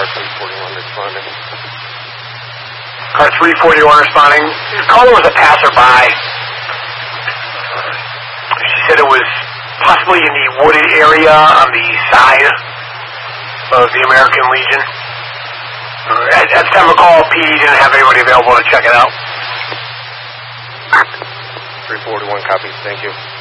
341 responding. Car 341 responding. The caller was a passerby. She said it was possibly in the wooded area on the side of the American Legion. At the time of call, PD didn't have anybody available to check it out. 341 copies, thank you.